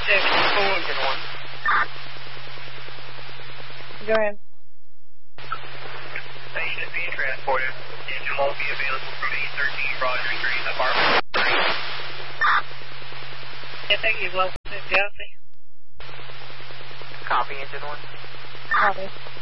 Engine 1. Go ahead. Patient being transported. Engine won't be available from 813 Roger Street, apartment 3. Yeah, thank you. Well, Galaxy. Copy, Engine 1. Copy.